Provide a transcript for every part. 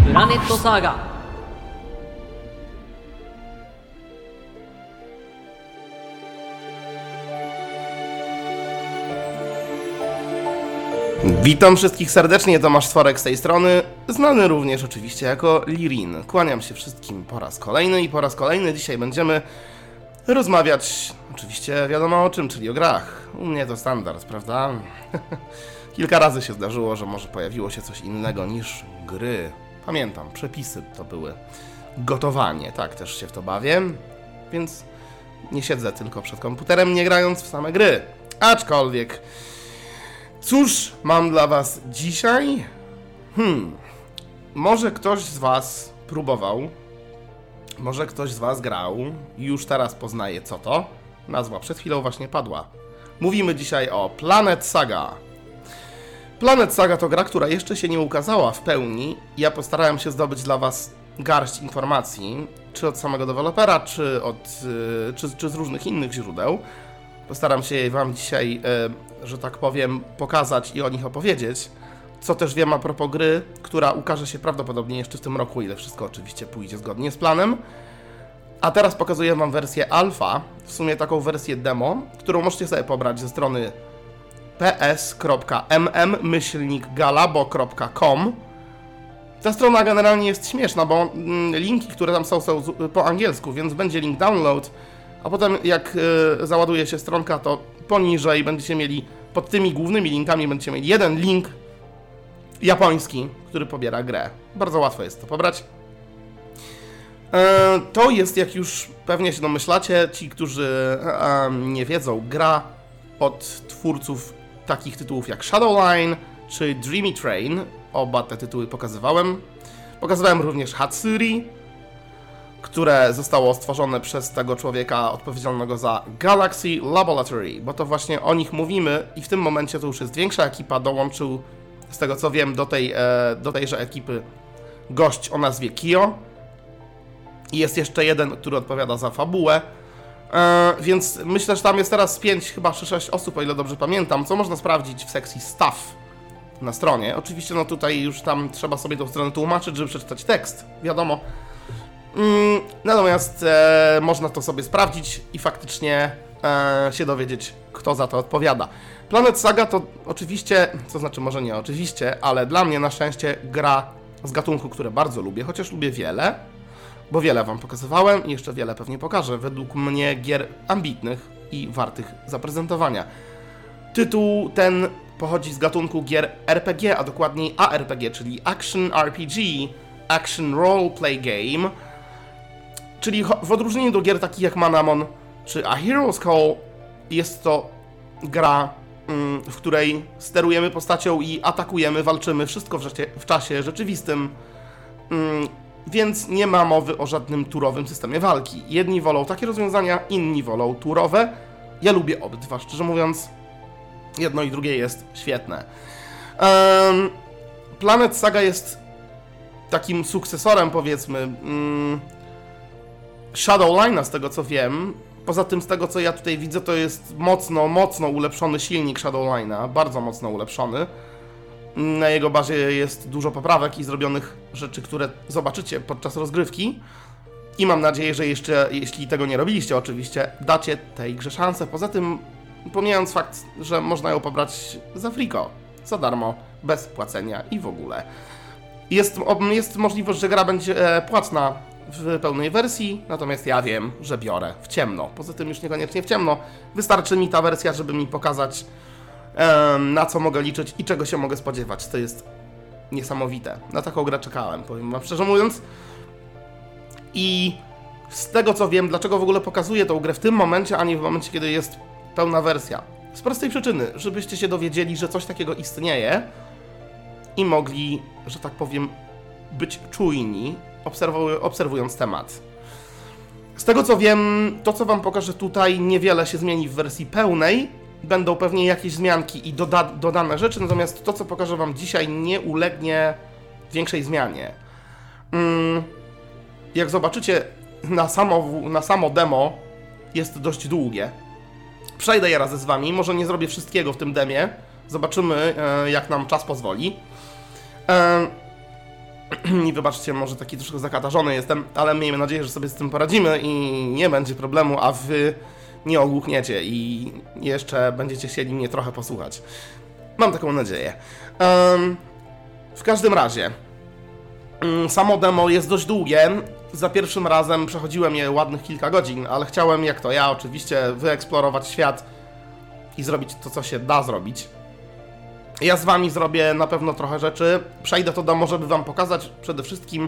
プラネットサーガ。 Witam wszystkich serdecznie, Tomasz Stworek z tej strony, znany również oczywiście jako Lirin. Kłaniam się wszystkim po raz kolejny i po raz kolejny dzisiaj będziemy rozmawiać, oczywiście wiadomo o czym, czyli o grach. U mnie to standard, prawda? Kilka razy się zdarzyło, że może pojawiło się coś innego niż gry. Pamiętam, przepisy to były. Gotowanie, tak, też się w to bawię, więc nie siedzę tylko przed komputerem, nie grając w same gry. Aczkolwiek... Cóż mam dla was dzisiaj? Może ktoś z was próbował, może ktoś z was grał i już teraz poznaje co to. Nazwa przed chwilą właśnie padła. Mówimy dzisiaj o Planet Saga. Planet Saga to gra, która jeszcze się nie ukazała w pełni. Ja postarałem się zdobyć dla was garść informacji, czy od samego dewelopera, czy z różnych innych źródeł. Postaram się wam dzisiaj, że tak powiem, pokazać i o nich opowiedzieć. Co też wiem a propos gry, która ukaże się prawdopodobnie jeszcze w tym roku, ile wszystko oczywiście pójdzie zgodnie z planem. A teraz pokazuję wam wersję alfa, w sumie taką wersję demo, którą możecie sobie pobrać ze strony ps.mm-galabo.com. Ta strona generalnie jest śmieszna, bo linki, które tam są po angielsku, więc będzie link download. A potem jak załaduje się stronka, to poniżej będziecie mieli, pod tymi głównymi linkami będziecie mieli jeden link japoński, który pobiera grę. Bardzo łatwo jest to pobrać. To jest, jak już pewnie się domyślacie, ci, którzy nie wiedzą, gra od twórców takich tytułów jak Shadowline czy Dreamy Train. Oba te tytuły pokazywałem. Pokazywałem również Hatsuri, które zostało stworzone przez tego człowieka odpowiedzialnego za Galaxy Laboratory, bo to właśnie o nich mówimy i w tym momencie to już jest większa ekipa. Dołączył, z tego co wiem, do tejże ekipy gość o nazwie Kyo i jest jeszcze jeden, który odpowiada za fabułę, więc myślę, że tam jest teraz 5 chyba czy 6 osób, o ile dobrze pamiętam, co można sprawdzić w sekcji Staff na stronie. Oczywiście no tutaj już tam trzeba sobie tą stronę tłumaczyć, żeby przeczytać tekst, wiadomo. Natomiast można to sobie sprawdzić i faktycznie się dowiedzieć, kto za to odpowiada. Planet Saga to oczywiście, to znaczy może nie oczywiście, ale dla mnie na szczęście gra z gatunku, które bardzo lubię, chociaż lubię wiele, bo wiele wam pokazywałem i jeszcze wiele pewnie pokażę. Według mnie gier ambitnych i wartych zaprezentowania. Tytuł ten pochodzi z gatunku gier RPG, a dokładniej ARPG, czyli Action RPG, Action Role Play Game. Czyli w odróżnieniu do gier takich jak Manamon czy A Hero's Call jest to gra, w której sterujemy postacią i atakujemy, walczymy, wszystko w czasie rzeczywistym, więc nie ma mowy o żadnym turowym systemie walki. Jedni wolą takie rozwiązania, inni wolą turowe. Ja lubię obydwa, szczerze mówiąc, jedno i drugie jest świetne. Planet Saga jest takim sukcesorem, powiedzmy, Shadowline'a, z tego co wiem. Poza tym, z tego co ja tutaj widzę, to jest mocno ulepszony silnik Shadowline'a, bardzo mocno ulepszony. Na jego bazie jest dużo poprawek i zrobionych rzeczy, które zobaczycie podczas rozgrywki. I mam nadzieję, że jeszcze, jeśli tego nie robiliście oczywiście, dacie tej grze szansę. Poza tym, pomijając fakt, że można ją pobrać za friko, za darmo, bez płacenia i w ogóle. Jest możliwość, że gra będzie płatna w pełnej wersji, natomiast ja wiem, że biorę w ciemno. Poza tym już niekoniecznie w ciemno. Wystarczy mi ta wersja, żeby mi pokazać, na co mogę liczyć i czego się mogę spodziewać. To jest niesamowite. Na taką grę czekałem, powiem wam szczerze mówiąc. I z tego co wiem, dlaczego w ogóle pokazuję tą grę w tym momencie, a nie w momencie, kiedy jest pełna wersja. Z prostej przyczyny, żebyście się dowiedzieli, że coś takiego istnieje i mogli, że tak powiem, być czujni, obserwując temat. Z tego co wiem, to co wam pokażę tutaj niewiele się zmieni w wersji pełnej. Będą pewnie jakieś zmianki i dodane rzeczy, natomiast to co pokażę wam dzisiaj nie ulegnie większej zmianie. Jak zobaczycie, na samo demo jest dość długie. Przejdę je razem z wami, może nie zrobię wszystkiego w tym demie. Zobaczymy, jak nam czas pozwoli. I wybaczcie, może taki troszkę zakatarzony jestem, ale miejmy nadzieję, że sobie z tym poradzimy i nie będzie problemu, a wy nie ogłuchniecie i jeszcze będziecie chcieli mnie trochę posłuchać. Mam taką nadzieję. W każdym razie, samo demo jest dość długie. Za pierwszym razem przechodziłem je ładnych kilka godzin, ale chciałem, jak to ja oczywiście, wyeksplorować świat i zrobić to, co się da zrobić. Ja z wami zrobię na pewno trochę rzeczy. Przejdę to demo, żeby wam pokazać przede wszystkim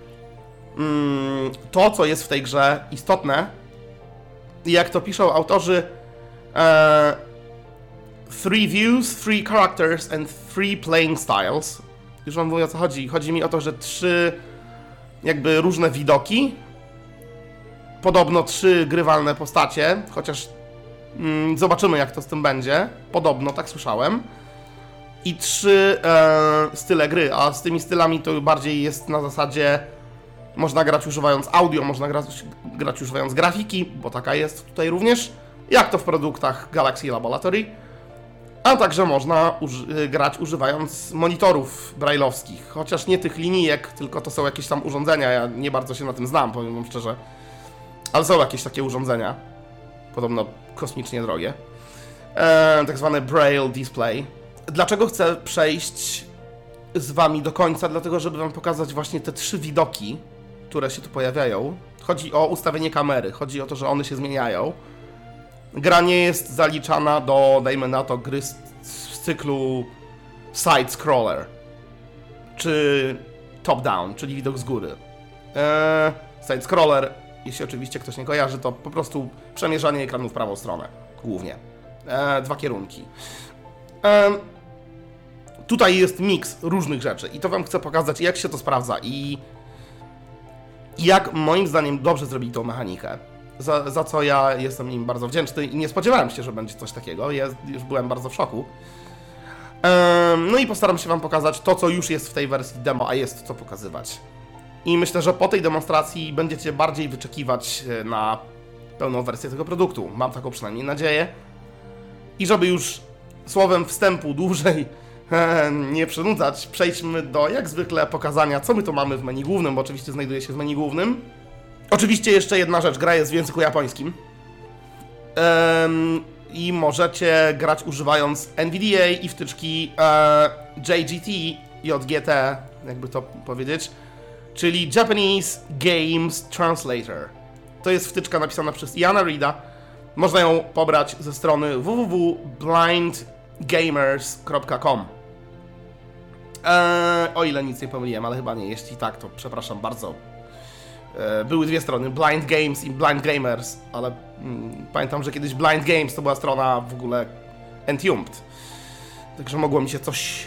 to, co jest w tej grze istotne. I jak to piszą autorzy, 3 views, 3 characters and 3 playing styles. Już wam mówię, o co chodzi. Chodzi mi o to, że 3 jakby różne widoki. Podobno 3 grywalne postacie, chociaż zobaczymy, jak to z tym będzie. Podobno, tak słyszałem. I 3 style gry, a z tymi stylami to bardziej jest na zasadzie można grać używając audio, można grać używając grafiki, bo taka jest tutaj również, jak to w produktach Galaxy Laboratory, a także można grać używając monitorów braille'owskich, chociaż nie tych linijek, tylko to są jakieś tam urządzenia, ja nie bardzo się na tym znam, powiem wam szczerze, ale są jakieś takie urządzenia, podobno kosmicznie drogie, tak zwane Braille Display. Dlaczego chcę przejść z wami do końca? Dlatego, żeby wam pokazać właśnie te 3 widoki, które się tu pojawiają. Chodzi o ustawienie kamery, chodzi o to, że one się zmieniają. Gra nie jest zaliczana do, dajmy na to, gry z cyklu side-scroller, czy top-down, czyli widok z góry. Side-scroller, jeśli oczywiście ktoś nie kojarzy, to po prostu przemierzanie ekranu w prawą stronę, głównie. 2 kierunki. Tutaj jest miks różnych rzeczy i to wam chcę pokazać, jak się to sprawdza i jak moim zdaniem dobrze zrobili tą mechanikę, za co ja jestem im bardzo wdzięczny i nie spodziewałem się, że będzie coś takiego, ja już byłem bardzo w szoku. No i postaram się wam pokazać to, co już jest w tej wersji demo, a jest co pokazywać. I myślę, że po tej demonstracji będziecie bardziej wyczekiwać na pełną wersję tego produktu, mam taką przynajmniej nadzieję. I żeby już słowem wstępu dłużej nie przynudzać, przejdźmy do, jak zwykle, pokazania, co my tu mamy w menu głównym, bo oczywiście znajduje się w menu głównym. Oczywiście jeszcze jedna rzecz, gra jest w języku japońskim. I możecie grać używając NVDA i wtyczki JGT, jakby to powiedzieć, czyli Japanese Games Translator. To jest wtyczka napisana przez Iana Reeda. Można ją pobrać ze strony www.blindgamers.com. O ile nic nie pomyliłem, ale chyba nie. Jeśli tak, to przepraszam bardzo. Były 2 strony, Blind Games i Blind Gamers, ale pamiętam, że kiedyś Blind Games to była strona w ogóle Entombed. Także mogło mi się coś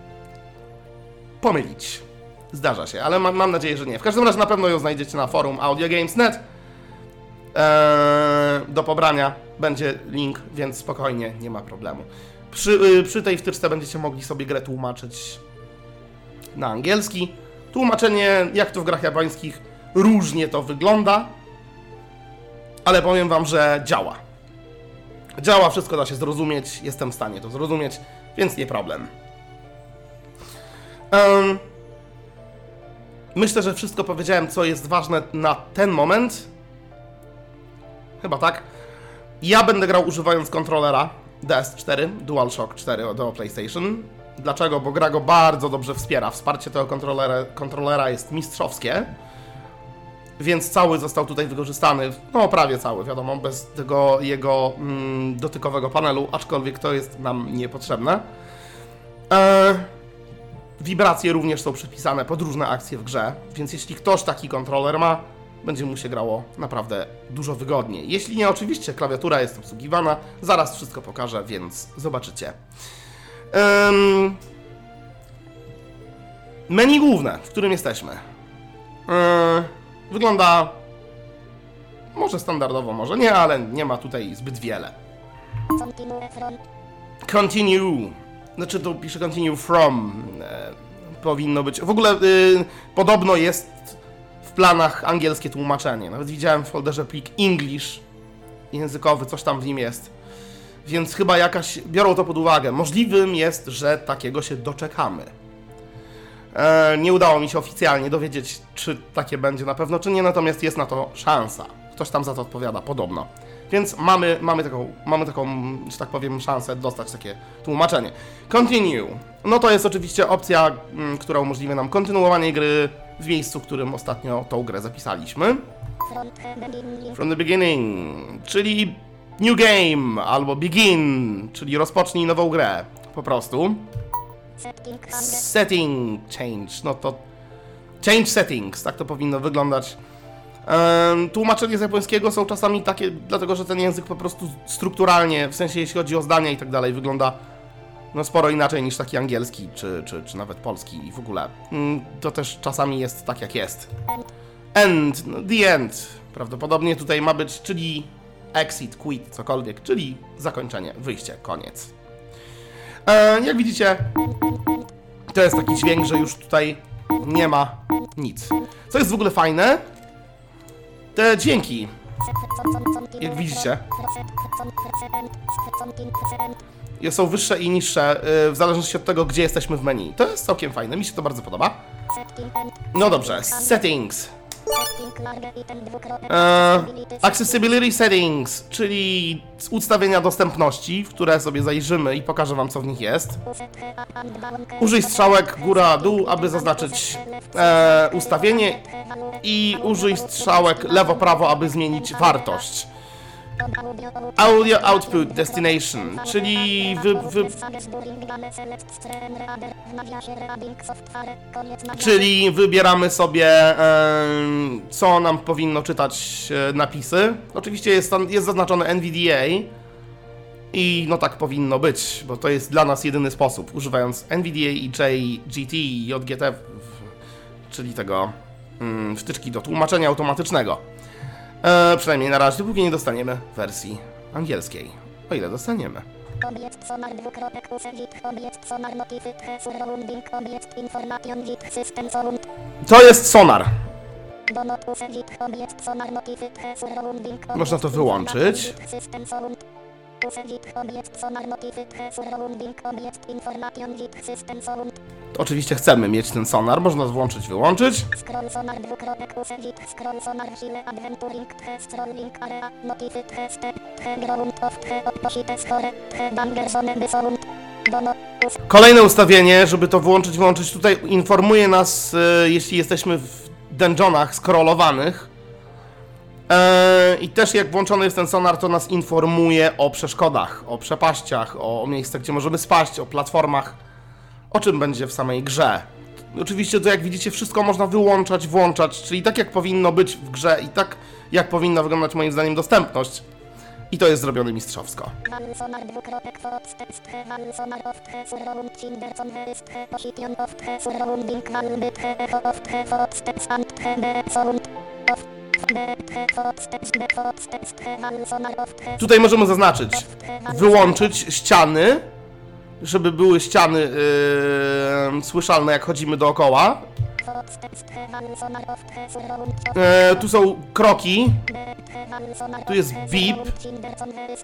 pomylić. Zdarza się, ale mam nadzieję, że nie. W każdym razie na pewno ją znajdziecie na forum AudioGames.net. Do pobrania będzie link, więc spokojnie, nie ma problemu. Przy tej wtyczce będziecie mogli sobie grę tłumaczyć na angielski. Tłumaczenie, jak to w grach japońskich, różnie to wygląda, ale powiem wam, że działa. Działa, wszystko da się zrozumieć, jestem w stanie to zrozumieć, więc nie problem. Myślę, że wszystko powiedziałem, co jest ważne na ten moment. Chyba tak. Ja będę grał używając kontrolera DS4, DualShock 4 do PlayStation. Dlaczego? Bo gra go bardzo dobrze wspiera. Wsparcie tego kontrolera jest mistrzowskie. Więc cały został tutaj wykorzystany, no prawie cały, wiadomo, bez tego jego dotykowego panelu, aczkolwiek to jest nam niepotrzebne. Wibracje również są przypisane pod różne akcje w grze, więc jeśli ktoś taki kontroler ma, będzie mu się grało naprawdę dużo wygodniej. Jeśli nie, oczywiście klawiatura jest obsługiwana, zaraz wszystko pokażę, więc zobaczycie. Menu główne, w którym jesteśmy. Wygląda może standardowo, może nie, ale nie ma tutaj zbyt wiele. Continue. Znaczy tu pisze continue from. Powinno być. W ogóle podobno jest w planach angielskie tłumaczenie. Nawet widziałem w folderze plik English językowy, coś tam w nim jest. Więc chyba biorą to pod uwagę. Możliwym jest, że takiego się doczekamy. Nie udało mi się oficjalnie dowiedzieć, czy takie będzie na pewno, czy nie, natomiast jest na to szansa. Ktoś tam za to odpowiada, podobno. Więc mamy taką, że tak powiem, szansę dostać takie tłumaczenie. Continue. No to jest oczywiście opcja, która umożliwia nam kontynuowanie gry w miejscu, w którym ostatnio tą grę zapisaliśmy. From the beginning, czyli new game, albo begin, czyli rozpocznij nową grę, po prostu. Setting change, no to change settings, tak to powinno wyglądać. Tłumaczenia z japońskiego są czasami takie, dlatego że ten język po prostu strukturalnie, w sensie jeśli chodzi o zdania i tak dalej, wygląda no sporo inaczej niż taki angielski, czy nawet polski i w ogóle. To też czasami jest tak jak jest. End, no, the end, prawdopodobnie tutaj ma być, czyli exit, quit, cokolwiek, czyli zakończenie, wyjście, koniec. Jak widzicie, to jest taki dźwięk, że już tutaj nie ma nic. Co jest w ogóle fajne, te dźwięki, jak widzicie, są wyższe i niższe w zależności od tego, gdzie jesteśmy w menu. To jest całkiem fajne, mi się to bardzo podoba. No dobrze, settings. Accessibility settings, czyli ustawienia dostępności, w które sobie zajrzymy i pokażę wam, co w nich jest. Użyj strzałek góra-dół, aby zaznaczyć ustawienie i użyj strzałek lewo-prawo, aby zmienić wartość. Audio Output Destination, czyli czyli wybieramy sobie, co nam powinno czytać napisy. Oczywiście jest zaznaczone NVDA i no tak powinno być, bo to jest dla nas jedyny sposób, używając NVDA i JGT i JGT, czyli tego wtyczki do tłumaczenia automatycznego. Przynajmniej na razie, dopóki nie dostaniemy wersji angielskiej. O ile dostaniemy. To jest sonar. Można to wyłączyć. Oczywiście chcemy mieć ten sonar, można włączyć, wyłączyć. Kolejne ustawienie, żeby to włączyć, wyłączyć, tutaj informuje nas, jeśli jesteśmy w dungeonach scrollowanych. I też jak włączony jest ten sonar, to nas informuje o przeszkodach, o przepaściach, o miejscach, gdzie możemy spaść, o platformach, o czym będzie w samej grze. Oczywiście to, jak widzicie, wszystko można wyłączać, włączać, czyli tak jak powinno być w grze i tak jak powinna wyglądać moim zdaniem dostępność. I to jest zrobione mistrzowsko. Tutaj możemy zaznaczyć, wyłączyć ściany, żeby były ściany słyszalne, jak chodzimy dookoła. Tu są kroki, tu jest beep,